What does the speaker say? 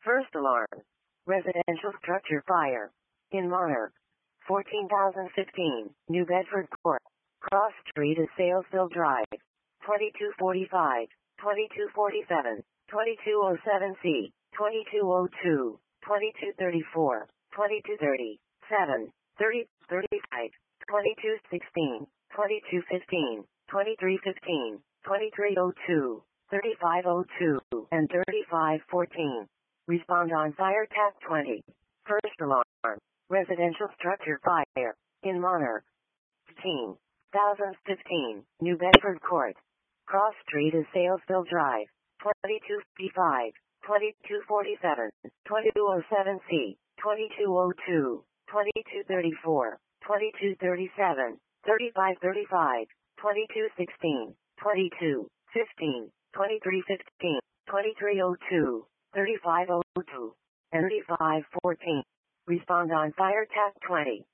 First alarm. Residential structure fire. In Monarch. 14,015, New Bedford Court. Cross Street is Salesville Drive. 2245, 2247, 2207C, 2202, 2234, 2230, 30, 35, 2216, 2215, 2315, 2302, 3502, and 3514. Respond on Fire TAC 20. First alarm. Residential structure fire. In Monarch. 15,015, New Bedford Court. Cross Street is Salesville Drive. 2255, 2247, 2207C, 2202, 2234, 2237, 3535, 2216, 2215, 2315, 2302, 3502, and 3514. Respond on Fire TAC 20.